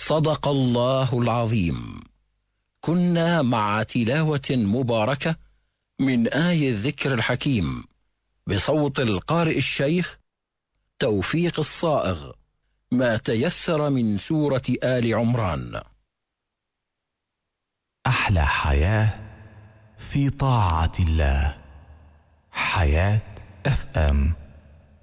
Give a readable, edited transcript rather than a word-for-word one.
صدق الله العظيم. كنا مع تلاوة مباركة من آي الذكر الحكيم بصوت القارئ الشيخ توفيق الصائغ، ما تيسر من سورة آل عمران. أحلى حياة في طاعة الله. حياة FM.